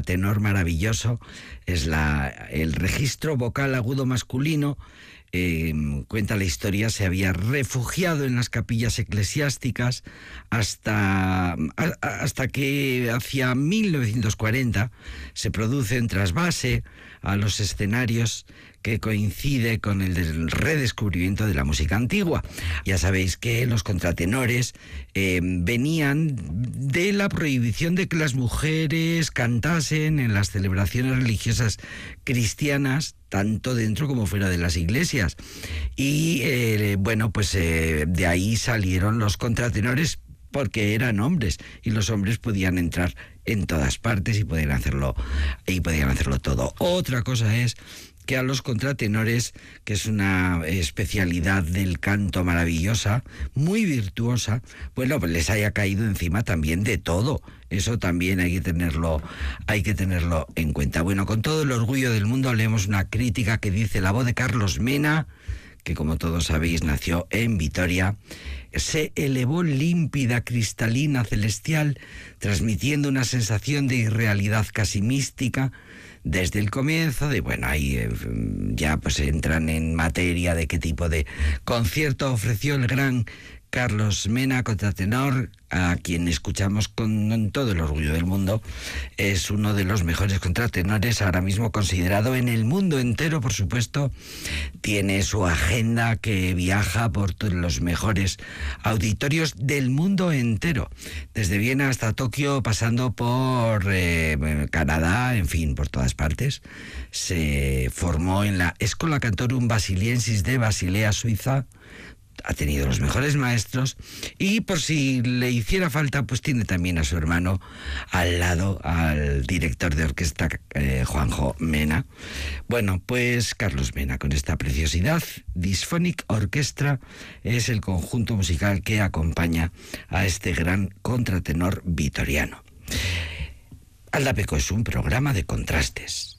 contratenor maravilloso. Es el registro vocal agudo masculino. Cuenta la historia, se había refugiado en las capillas eclesiásticas hasta que hacia 1940 se produce un trasvase a los escenarios que coincide con el del redescubrimiento de la música antigua. Ya sabéis que los contratenores venían de la prohibición de que las mujeres cantasen en las celebraciones religiosas cristianas, tanto dentro como fuera de las iglesias. Y de ahí salieron los contratenores, porque eran hombres y los hombres podían entrar en todas partes y podían hacerlo todo. Otra cosa es que a los contratenores, que es una especialidad del canto maravillosa, muy virtuosa, pues les haya caído encima también de todo. Eso también hay que tenerlo en cuenta. Bueno, con todo el orgullo del mundo leemos una crítica que dice: la voz de Carlos Mena, que como todos sabéis nació en Vitoria, se elevó límpida, cristalina, celestial, transmitiendo una sensación de irrealidad casi mística desde el comienzo. Ahí ya pues entran en materia de qué tipo de concierto ofreció el gran Carlos Mena, contratenor, a quien escuchamos con todo el orgullo del mundo. Es uno de los mejores contratenores ahora mismo considerado en el mundo entero, por supuesto. Tiene su agenda que viaja por todos los mejores auditorios del mundo entero, desde Viena hasta Tokio, pasando por Canadá, en fin, por todas partes. Se formó en la Schola Cantorum Basiliensis de Basilea, Suiza. Ha tenido los mejores maestros y, por si le hiciera falta, pues tiene también a su hermano al lado, al director de orquesta, Juanjo Mena. Bueno, pues Carlos Mena, con esta preciosidad. Dysphonic Orchestra es el conjunto musical que acompaña a este gran contratenor vitoriano. Aldapeco es un programa de contrastes.